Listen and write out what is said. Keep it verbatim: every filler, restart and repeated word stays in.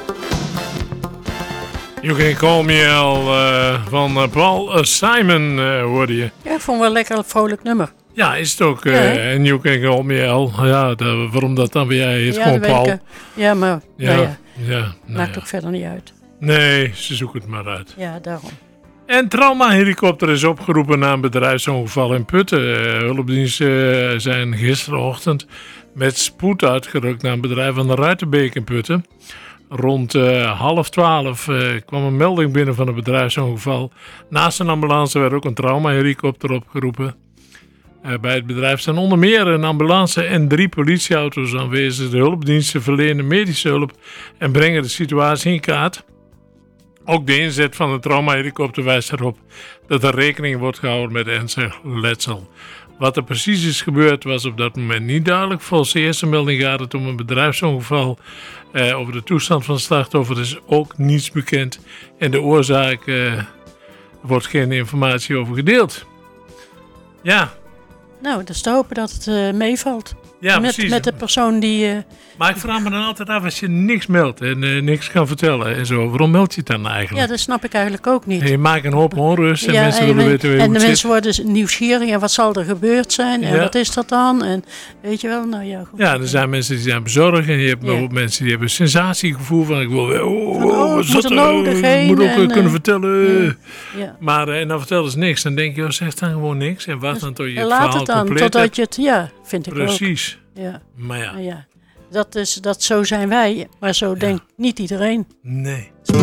You Can Call Me Al uh, van uh, Paul uh, Simon uh, hoorde je. Ja, ik vond wel een lekker vrolijk nummer. Ja, is het ook. Uh, ja, en You Can Call Me Al. Ja, de, waarom dat dan weer heet, ja, gewoon Paul. Ik, ja, maar ja, nou ja, ja, nou maakt ja. ook verder niet uit. Nee, ze zoeken het maar uit. Ja, daarom. En traumahelikopter is opgeroepen na een bedrijfsongeval in Putten. Uh, hulpdiensten uh, zijn gisterochtend met spoed uitgerukt naar een bedrijf aan de Ruitenbeek in Putten. Rond uh, half twaalf uh, kwam een melding binnen van een bedrijfsongeval. Naast een ambulance werd ook een traumahelikopter opgeroepen. Uh, bij het bedrijf staan onder meer een ambulance en drie politieauto's aanwezig. De hulpdiensten verlenen medische hulp en brengen de situatie in kaart. Ook de inzet van de traumahelikopter wijst erop dat er rekening wordt gehouden met ernstig letsel. Wat er precies is gebeurd was op dat moment niet duidelijk. Volgens de eerste melding gaat het om een bedrijfsongeval. Uh, over de toestand van het slachtoffer is ook niets bekend. En de oorzaak uh, wordt geen informatie over gedeeld. Ja. Nou, dus te hopen dat het uh, meevalt. Ja, met, precies. Met de persoon die... Uh, maar ik vraag me dan altijd af, als je niks meldt en uh, niks kan vertellen en zo, waarom meld je het dan eigenlijk? Ja, dat snap ik eigenlijk ook niet. En je maakt een hoop onrust en ja, mensen en willen we, weten hoe je En de moet mensen zitten. worden nieuwsgierig en wat zal er gebeurd zijn en ja. wat is dat dan? En weet je wel, nou ja. Goed. Ja, er zijn mensen die zijn bezorgd en je hebt ja. ook mensen die hebben een sensatiegevoel van ik wil weer, oh, van, oh, wat moet er nodig heen. moet ook en, kunnen uh, vertellen. Ja. Ja. Maar uh, en dan vertellen ze niks, dan denk je, oh, zeg dan gewoon niks en wacht dan tot je het Laat verhaal het dan, compleet totdat hebt. je het, ja, vind ik Precies. ook. Precies. Ja. Maar ja. ja. Dat is, dat, zo zijn wij, maar zo ja. denkt niet iedereen. Nee.